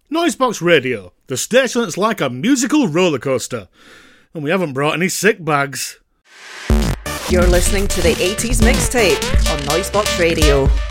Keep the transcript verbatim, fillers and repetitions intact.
Noisebox Radio, the station that's like a musical roller coaster. And we haven't brought any sick bags. You're listening to the eighties Mixtape on Noisebox Radio.